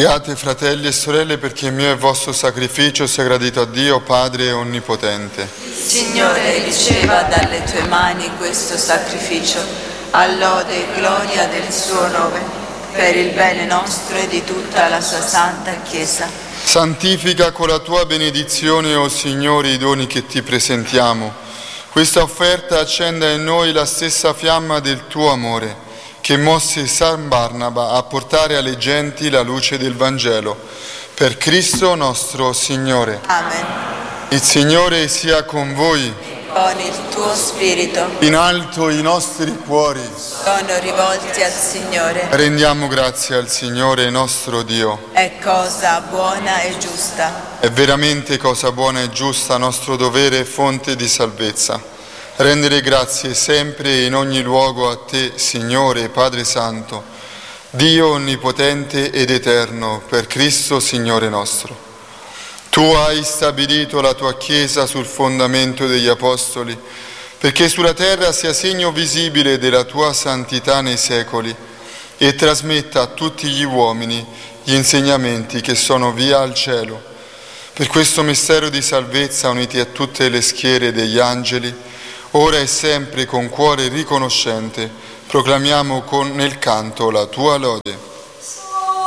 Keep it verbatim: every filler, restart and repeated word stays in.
Pregate, fratelli e sorelle, perché il mio e vostro sacrificio sia gradito a Dio, Padre Onnipotente. Signore, riceva dalle tue mani questo sacrificio, a lode e gloria del suo nome, per il bene nostro e di tutta la sua santa Chiesa. Santifica con la tua benedizione, o Signore, i doni che ti presentiamo. Questa offerta accenda in noi la stessa fiamma del tuo amore, che mosse San Barnaba a portare alle genti la luce del Vangelo. Per Cristo nostro Signore. Amen. Il Signore sia con voi. Con il tuo spirito. In alto i nostri cuori. Sono rivolti al Signore. Rendiamo grazie al Signore nostro Dio. È cosa buona e giusta. È veramente cosa buona e giusta, nostro dovere e fonte di salvezza. Rendere grazie sempre e in ogni luogo a te, Signore, Padre Santo, Dio onnipotente ed eterno, per Cristo Signore nostro. Tu hai stabilito la tua Chiesa sul fondamento degli Apostoli, perché sulla terra sia segno visibile della tua santità nei secoli e trasmetta a tutti gli uomini gli insegnamenti che sono via al cielo. Per questo mistero di salvezza, uniti a tutte le schiere degli angeli, ora e sempre con cuore riconoscente, proclamiamo con nel canto la tua lode.